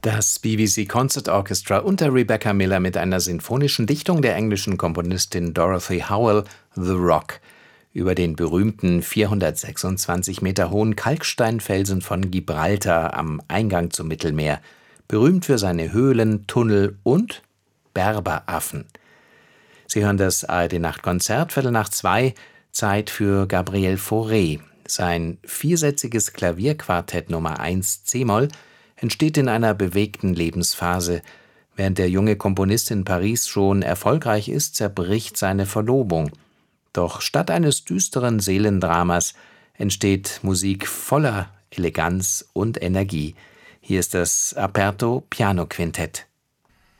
Das BBC Concert Orchestra unter Rebecca Miller mit einer sinfonischen Dichtung der englischen Komponistin Dorothy Howell, The Rock, über den berühmten 426 Meter hohen Kalksteinfelsen von Gibraltar am Eingang zum Mittelmeer, berühmt für seine Höhlen, Tunnel und Berberaffen. Sie hören das ARD-Nachtkonzert, 1:15, Zeit für Gabriel Fauré. Sein viersätziges Klavierquartett Nummer 1 c-Moll entsteht in einer bewegten Lebensphase. Während der junge Komponist in Paris schon erfolgreich ist, zerbricht seine Verlobung. Doch statt eines düsteren Seelendramas entsteht Musik voller Eleganz und Energie. Hier ist das Aperto Piano Quintett.